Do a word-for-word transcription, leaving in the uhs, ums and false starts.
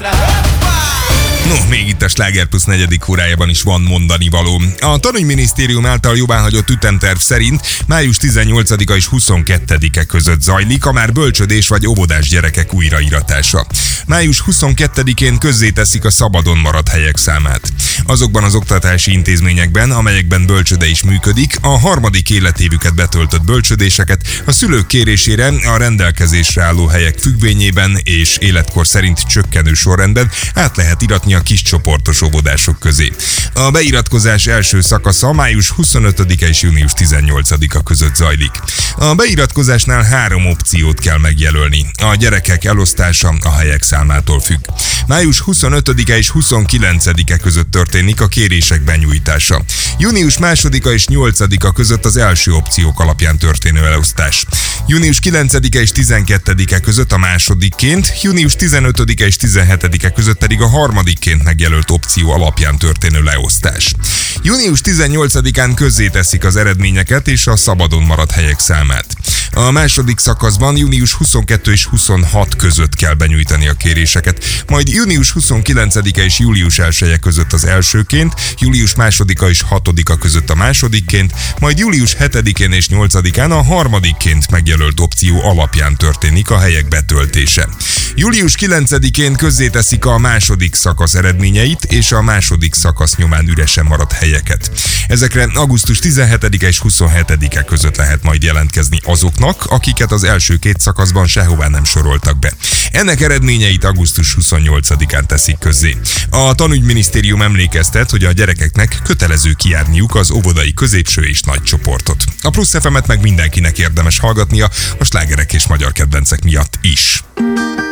No, még itt a Sláger Plusz negyedik órájában is van mondani való. A tanügyminisztérium által jóváhagyott ütemterv szerint május tizennyolcadika és huszonkettedike között zajlik a már bölcsödés vagy óvodás gyerekek újraíratása. május huszonkettedikén közzéteszik a szabadon maradt helyek számát. Azokban az oktatási intézményekben, amelyekben bölcsöde is működik, a harmadik életévüket betöltött bölcsödéseket a szülők kérésére a rendelkezésre álló helyek függvényében és életkor szerint csökkenő sorrendben át lehet iratni a kiscsoportos óvodások közé. A beiratkozás első szakasza május huszonötödike és június tizennyolcadika között zajlik. A beiratkozásnál három opciót kell megjelölni. A gyerekek elosztása a helyek számától függ. május huszonötödike és huszonkilencedike között történik a kérések benyújtása. Június másodika és nyolcadika között az első opciók alapján történő elosztás. Június kilencedike és tizenkettedike között a másodikként, június tizenötödike és tizenhetedike között pedig a harmadikként megjelölt opció alapján történő leosztás. Június tizennyolcadikán közzéteszik az eredményeket és a szabadon maradt helyek számát. A második szakaszban június huszonkettő és huszonhat között kell benyújtani a kéréseket, majd június huszonkilencedike és július elseje között az elsőként, július másodika és hatodika között a másodikként, majd július hetedikén és nyolcadikán a harmadikként megjelölt opció alapján történik a helyek betöltése. július kilencedikén közzéteszik a második szakasz eredményeit és a második szakasz nyomán üresen maradt helyeket. Ezekre augusztus tizenhetedike és huszonhetedike között lehet majd jelentkezni azoknak, akiket az első két szakaszban sehová nem soroltak be. Ennek eredményeit augusztus huszonnyolcadikán teszik közzé. A tanügyminisztérium emlékeztet, hogy a gyerekeknek kötelező kijárniuk az óvodai középső és nagy csoportot. A Plusz ef emet meg mindenkinek érdemes hallgatnia, a slágerek és magyar kedvencek miatt is.